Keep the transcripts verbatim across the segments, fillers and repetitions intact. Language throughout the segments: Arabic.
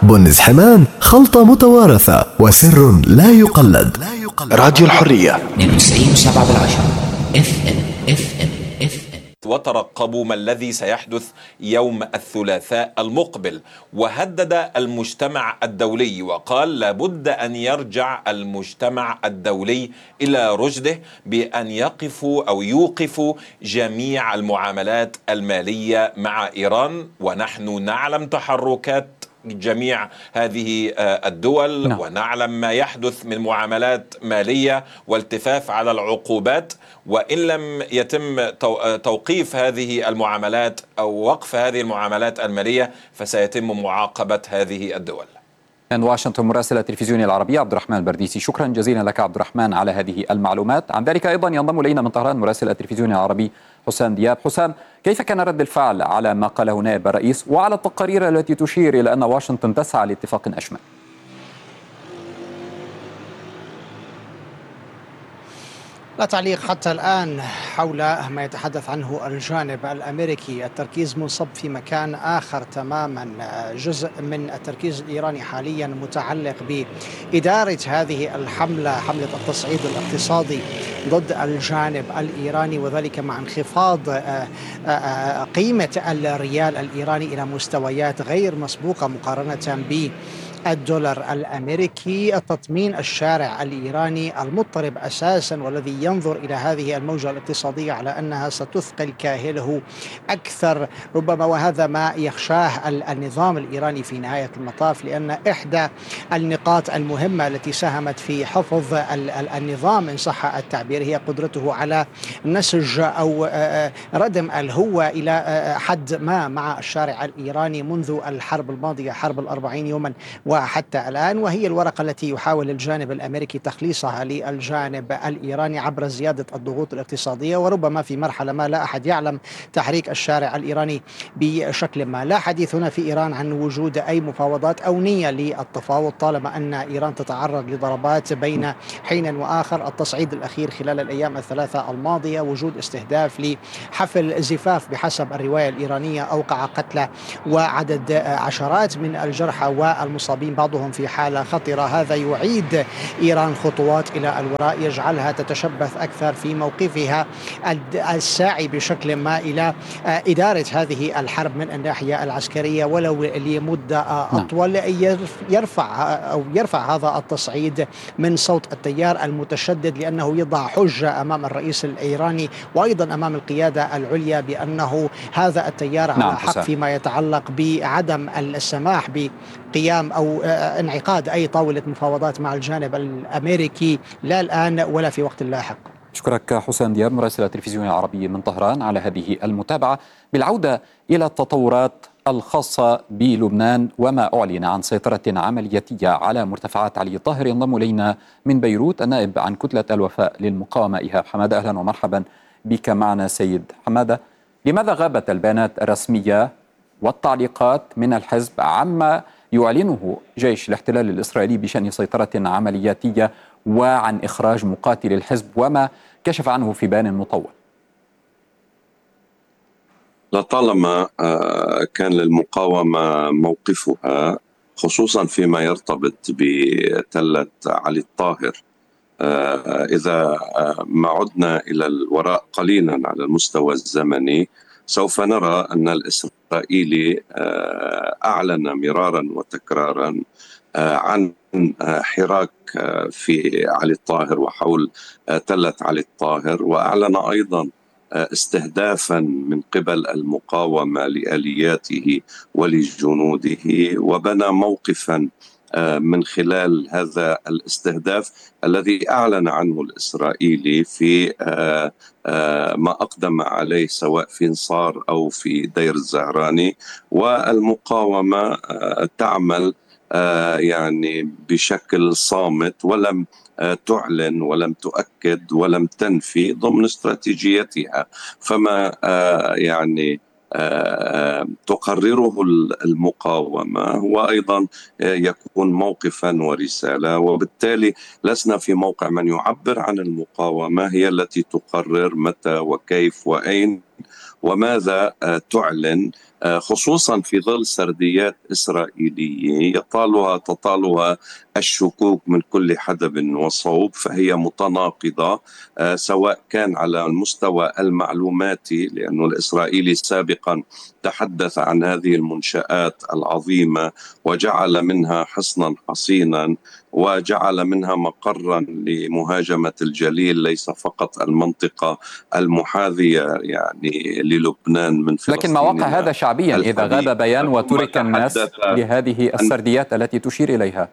بنز حمام خلطة متوارثة وسر لا يقلد. راديو الحرية اثنين وتسعين وسبعة بالعشرة اف ام اف ام اف ام. وترقبوا ما الذي سيحدث يوم الثلاثاء المقبل. وهدد المجتمع الدولي وقال لابد أن يرجع المجتمع الدولي إلى رشده بأن يقفوا أو يوقفوا جميع المعاملات المالية مع إيران. ونحن نعلم تحركات جميع هذه الدول نعم. ونعلم ما يحدث من معاملات مالية والتفاف على العقوبات، وإن لم يتم توقيف هذه المعاملات أو وقف هذه المعاملات المالية فسيتم معاقبة هذه الدول. من واشنطن مراسل التلفزيون العربي عبد الرحمن البرديسي، شكرا جزيلا لك عبد الرحمن على هذه المعلومات. عن ذلك أيضا ينضم إلينا من طهران مراسل التلفزيون العربي حسام دياب. حسام، كيف كان رد الفعل على ما قاله نائب الرئيس وعلى التقارير التي تشير إلى أن واشنطن تسعى لاتفاق أشمل؟ لا تعليق حتى الآن حول ما يتحدث عنه الجانب الأمريكي. التركيز منصب في مكان آخر تماما. جزء من التركيز الإيراني حاليا متعلق بإدارة هذه الحملة، حملة التصعيد الاقتصادي ضد الجانب الإيراني، وذلك مع انخفاض قيمة الريال الإيراني إلى مستويات غير مسبوقة مقارنة ب الدولار الأمريكي. تطمين الشارع الإيراني المضطرب أساسا والذي ينظر إلى هذه الموجة الاقتصادية على أنها ستثقل كاهله أكثر ربما، وهذا ما يخشاه النظام الإيراني في نهاية المطاف، لأن إحدى النقاط المهمة التي ساهمت في حفظ النظام إن صح التعبير هي قدرته على نسج أو ردم الهوة إلى حد ما مع الشارع الإيراني منذ الحرب الماضية، حرب الأربعين يوما وحتى الآن، وهي الورقة التي يحاول الجانب الأمريكي تخليصها للجانب الإيراني عبر زيادة الضغوط الاقتصادية، وربما في مرحلة ما لا أحد يعلم تحريك الشارع الإيراني بشكل ما. لا حديث هنا في إيران عن وجود أي مفاوضات أو نية للتفاوض طالما أن إيران تتعرض لضربات بين حين وآخر. التصعيد الأخير خلال الأيام الثلاثة الماضية وجود استهداف لحفل زفاف بحسب الرواية الإيرانية أوقع قتلى وعدد عشرات من الجرحى والمصابين، بعضهم في حالة خطرة. هذا يعيد إيران خطوات إلى الوراء، يجعلها تتشبث أكثر في موقفها الساعي بشكل ما إلى إدارة هذه الحرب من الناحية العسكرية ولو لمدة أطول. يرفع أو يرفع هذا التصعيد من صوت التيار المتشدد، لأنه يضع حجة أمام الرئيس الإيراني وأيضا أمام القيادة العليا بأنه هذا التيار على حق فيما يتعلق بعدم السماح بقيام أو انعقاد أي طاولة مفاوضات مع الجانب الأمريكي، لا الآن ولا في وقت لاحق. أشكرك حسام دياب مراسل التلفزيون العربي من طهران على هذه المتابعة. بالعودة إلى التطورات الخاصة بلبنان وما أعلن عن سيطرة عملياتية على مرتفعات علي طاهر، ينضم إلينا من بيروت النائب عن كتلة الوفاء للمقاومة إيهاب حمادة. أهلا ومرحبا بك معنا سيد حمادة. لماذا غابت البيانات الرسمية والتعليقات من الحزب عما يعلنه جيش الاحتلال الإسرائيلي بشأن سيطرة عملياتية وعن إخراج مقاتل الحزب وما كشف عنه في بيان مطول؟ لطالما كان للمقاومة موقفها خصوصا فيما يرتبط بتلة علي الطاهر. إذا ما عدنا إلى الوراء قليلا على المستوى الزمني سوف نرى أن الإسرائيلي أعلن مرارا وتكرارا عن حراك في علي الطاهر وحول تلة علي الطاهر، وأعلن أيضا استهدافا من قبل المقاومة لآلياته ولجنوده، وبنى موقفا من خلال هذا الاستهداف الذي أعلن عنه الإسرائيلي في ما أقدم عليه سواء في انصار أو في دير الزهراني. والمقاومة تعمل يعني بشكل صامت ولم تعلن ولم تؤكد ولم تنفي ضمن استراتيجيتها. فما يعني تقرره المقاومة هو أيضا يكون موقفا ورسالة، وبالتالي لسنا في موقع من يعبر عن المقاومة، هي التي تقرر متى وكيف وأين وماذا تعلن خصوصا في ظل سرديات إسرائيلية يطالها تطالها الشكوك من كل حدب وصوب، فهي متناقضة سواء كان على المستوى المعلوماتي، لأن الإسرائيلي سابقا تحدث عن هذه المنشآت العظيمة وجعل منها حصنا حصينا وجعل منها مقرا لمهاجمة الجليل، ليس فقط المنطقة المحاذية يعني للبنان من فلسطين. لكن ما وقع هذا شعبيا إذا غاب بيان وترك الناس لهذه السرديات التي تشير إليها؟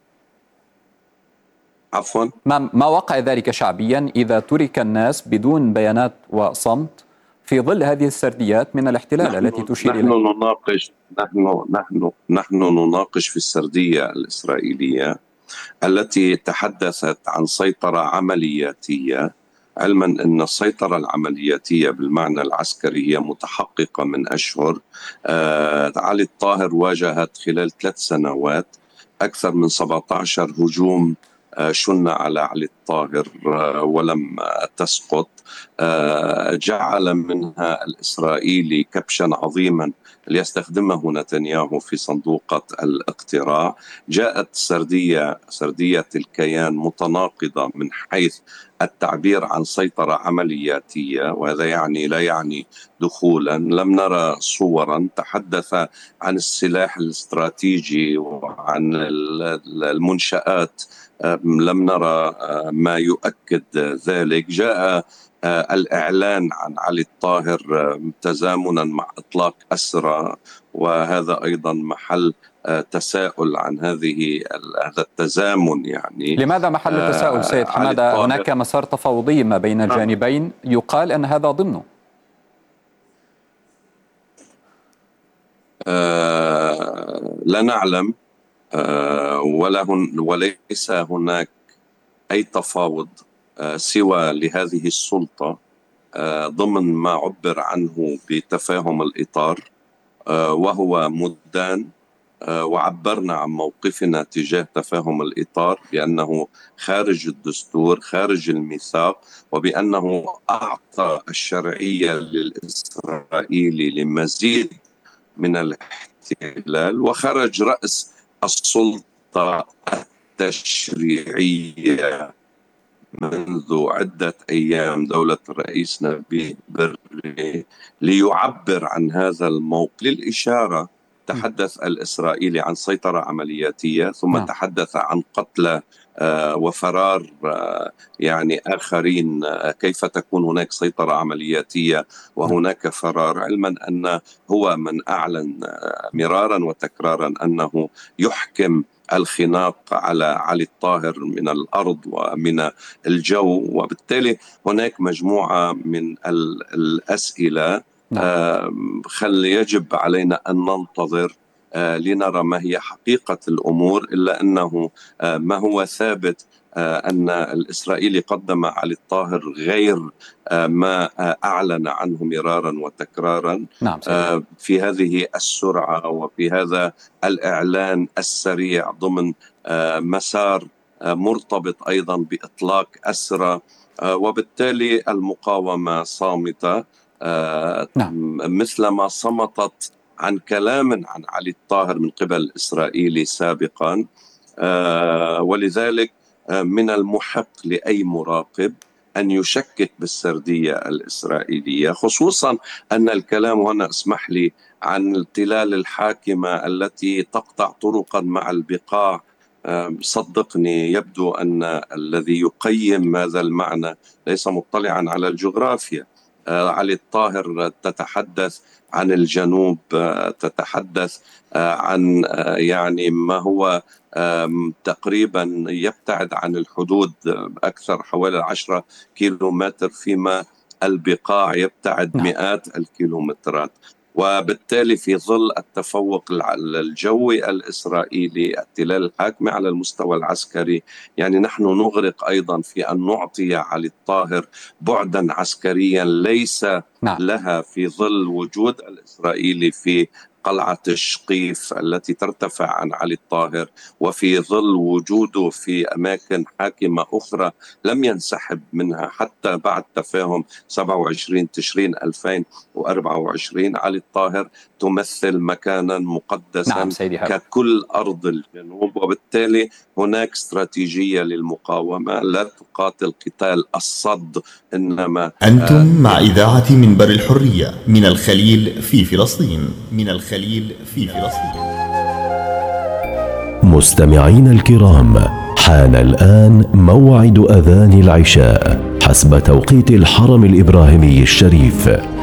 عفوا؟ ما, ما وقع ذلك شعبيا إذا ترك الناس بدون بيانات وصمت في ظل هذه السرديات من الاحتلال التي تشير نحن إليها؟ نناقش نحن نحن نحن نناقش في السردية الإسرائيلية التي تحدثت عن سيطرة عملياتية، علما أن السيطرة العملياتية بالمعنى العسكري هي متحققة من أشهر. آه علي الطاهر واجهت خلال ثلاث سنوات أكثر من سبعة عشر هجوم آه شن على علي الطاهر آه ولم آه تسقط. آه جعل منها الإسرائيلي كبشا عظيما ليستخدمه نتنياهو في صندوقة الاقتراع. جاءت سردية سردية الكيان متناقضة من حيث التعبير عن سيطرة عملياتية، وهذا يعني لا يعني دخولا. لم نرى صورا تحدث عن السلاح الاستراتيجي وعن المنشآت، لم نرى ما يؤكد ذلك. جاء الإعلان عن علي الطاهر تزامنا مع إطلاق أسرى، وهذا أيضا محل تساؤل عن هذه هذا التزامن. يعني لماذا محل التساؤل سيد حمادة؟ هناك مسار تفاوضي ما بين الجانبين يقال أن هذا ضمنه. آه لا نعلم، آه ولا هن وليس هناك أي تفاوض آه سوى لهذه السلطة آه ضمن ما عبر عنه بتفاهم الإطار، آه وهو مدان. آه وعبرنا عن موقفنا تجاه تفاهم الإطار بأنه خارج الدستور، خارج الميثاق، وبأنه أعطى الشرعية للإسرائيلي لمزيد من الاحتلال، وخرج رأس السلطة التشريعية منذ عدة أيام دولة الرئيس نبيه بري ليعبر عن هذا الموقف. للإشارة تحدث الإسرائيلي عن سيطرة عملياتية، ثم نعم. تحدث عن قتلى آه وفرار آه يعني آخرين. آه كيف تكون هناك سيطرة عملياتية وهناك فرار، علما أن هو من أعلن آه مرارا وتكرارا أنه يحكم الخناق على علي الطاهر من الأرض ومن الجو. وبالتالي هناك مجموعة من الأسئلة آه خل يجب علينا أن ننتظر آه لنرى ما هي حقيقة الأمور، إلا أنه آه ما هو ثابت آه أن الإسرائيلي قدم علي الطاهر غير آه ما آه أعلن عنه مرارا وتكرارا. نعم آه في هذه السرعة وفي هذا الإعلان السريع ضمن آه مسار آه مرتبط أيضا بإطلاق أسرى، آه وبالتالي المقاومة صامتة آه نعم. مثلما صمتت عن كلام عن علي الطاهر من قبل الإسرائيلي سابقا. آه ولذلك آه من المحق لأي مراقب أن يشكك بالسردية الإسرائيلية، خصوصا أن الكلام هنا اسمح لي عن التلال الحاكمة التي تقطع طرقا مع البقاع. آه صدقني يبدو أن الذي يقيم هذا المعنى ليس مطلعا على الجغرافيا. آه علي الطاهر تتحدث عن الجنوب، آه تتحدث آه عن آه يعني ما هو آه تقريبا يبتعد عن الحدود أكثر حوالي عشرة كيلومتر، فيما البقاع يبتعد مئات الكيلومترات. وبالتالي في ظل التفوق الجوي الإسرائيلي التلال الحاكم على المستوى العسكري، يعني نحن نغرق أيضا في أن نعطي علي الطاهر بعدا عسكريا ليس نعم. لها في ظل وجود الإسرائيلي في قلعة الشقيف التي ترتفع عن علي الطاهر، وفي ظل وجوده في أماكن حاكمة أخرى لم ينسحب منها حتى بعد تفاهم سبعة وعشرين تشرين ألفين وأربعة وعشرين. علي الطاهر تمثل مكانا مقدسا نعم سيدي هارون. ككل أرض الجنوب، وبالتالي هناك استراتيجية للمقاومة، لا تقاتل قتال الصد إنما أنتم مع إذاعة منبر الحرية من الخليل في فلسطين من الخليل في فلسطين. مستمعين الكرام، حان الآن موعد أذان العشاء حسب توقيت الحرم الإبراهيمي الشريف.